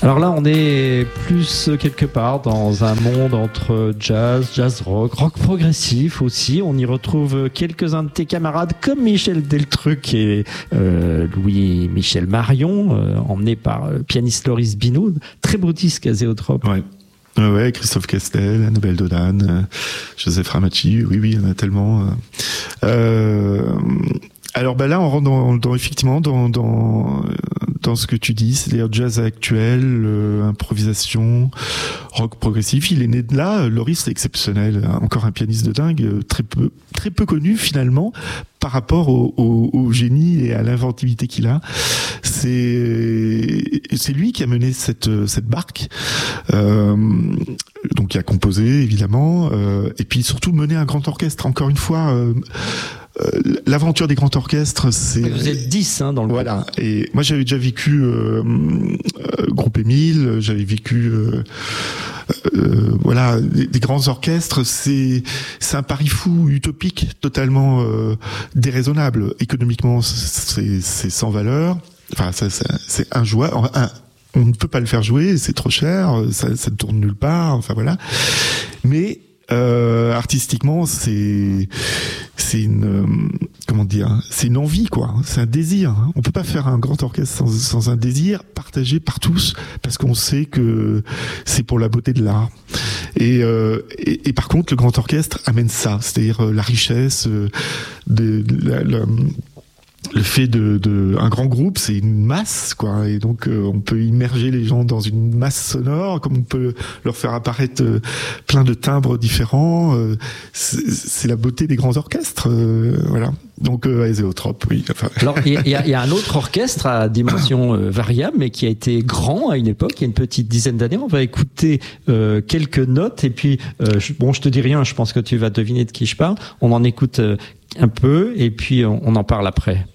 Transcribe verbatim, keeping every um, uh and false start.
Alors là, on est plus quelque part dans un monde entre jazz, jazz rock, rock progressif aussi. On y retrouve quelques-uns de tes camarades comme Michel Deltruc et euh, Louis-Michel Marion, euh, emmenés par le pianiste Loris Binoud. Très beau disque à Zéotrope. Ouais. Ouais, Christophe Castel, Annabelle Dodan, euh, Joseph Ramacci, oui, oui, il y en a tellement. Euh, euh, alors, bah là, on rentre dans, dans effectivement dans, dans, dans ce que tu dis, c'est-à-dire jazz actuel, euh, improvisation, rock progressif. Il est né de là. Loris, c'est exceptionnel. Encore un pianiste de dingue, très peu, très peu connu finalement par rapport au, au, au génie et à l'inventivité qu'il a. C'est, c'est lui qui a mené cette, cette barque. Euh, donc, qui a composé évidemment, euh, et puis surtout mené un grand orchestre. Encore une fois. Euh, Euh, l'aventure des grands orchestres, c'est... Vous êtes dix hein, dans le Voilà. groupe. Et moi, j'avais déjà vécu euh, euh, Groupe Émile, j'avais vécu... Euh, euh, voilà, des, des grands orchestres, c'est c'est un pari fou, utopique, totalement euh, déraisonnable. Économiquement, c'est c'est sans valeur. Enfin, ça, ça, c'est injouable. Un, on ne peut pas le faire jouer, c'est trop cher, ça, ça ne tourne nulle part. Enfin voilà. Mais Euh, artistiquement, c'est c'est une euh, comment dire, c'est une envie quoi, c'est un désir. On peut pas faire un grand orchestre sans, sans un désir partagé par tous, parce qu'on sait que c'est pour la beauté de l'art. Et, euh, et, et par contre, le grand orchestre amène ça, c'est-à-dire euh, la richesse, euh, de, de la, la le fait de, de un grand groupe, c'est une masse quoi, et donc euh, on peut immerger les gens dans une masse sonore, comme on peut leur faire apparaître euh, plein de timbres différents. Euh, c'est, c'est la beauté des grands orchestres, euh, voilà. Donc euh, Zéotrope, oui. Enfin. Alors il y, y, y a un autre orchestre à dimension euh, variable, mais qui a été grand à une époque, il y a une petite dizaine d'années. On va écouter euh, quelques notes, et puis euh, je, bon, je te dis rien, je pense que tu vas deviner de qui je parle. On en écoute euh, un peu, et puis on, on en parle après.